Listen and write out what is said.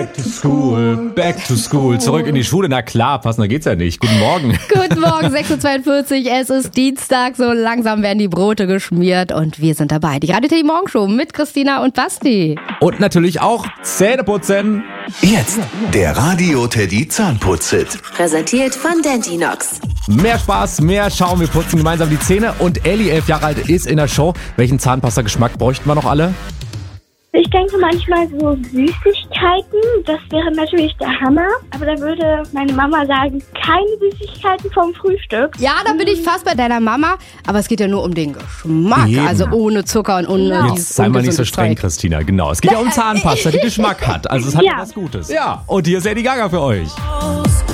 Back to school. Zurück in die Schule. Na klar, passender geht's ja nicht. Guten Morgen. Guten Morgen, 6.42 Uhr. Es ist Dienstag. So langsam werden die Brote geschmiert und wir sind dabei. Die Radio Teddy Morgenshow mit Christina und Basti. Und natürlich auch Zähne putzen. Jetzt der Radio Teddy Zahnputz-Hit. Präsentiert von Dentinox. Mehr Spaß, mehr Schaum. Wir putzen gemeinsam die Zähne. Und Ellie, 11 Jahre alt, ist in der Show. Welchen Zahnpasta-Geschmack bräuchten wir noch alle? Ich denke manchmal so Süßigkeiten, das wäre natürlich der Hammer. Aber da würde meine Mama sagen, keine Süßigkeiten vom Frühstück. Ja, da bin ich fast bei deiner Mama. Aber es geht ja nur um den Geschmack. Eben. Also ohne Zucker und ohne Jetzt sei mal nicht so streng, Zeug. Christina. Genau. Es geht ja um Zahnpasta, die Geschmack hat. Also es hat ja was Gutes. Ja, und hier ist Lady Gaga für euch.